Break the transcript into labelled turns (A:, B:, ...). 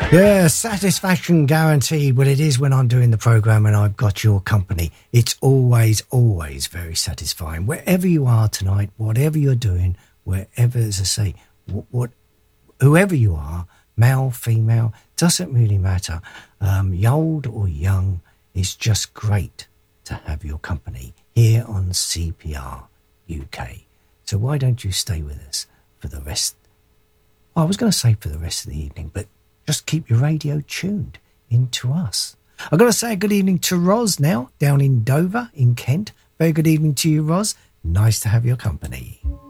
A: Yeah, satisfaction guaranteed. Well, it is when I'm doing the program and I've got your company. It's always, always very satisfying. Wherever you are tonight, whatever you're doing, wherever, as I say, whoever you are, male, female, doesn't really matter. Old or young, it's just great to have your company here on CPR UK. So why don't you stay with us for the rest? Well, I was going to say for the rest of the evening, but just keep your radio tuned into us. I've got to say good evening to Ros now, down in Dover, in Kent. Very good evening to you, Ros. Nice to have your company.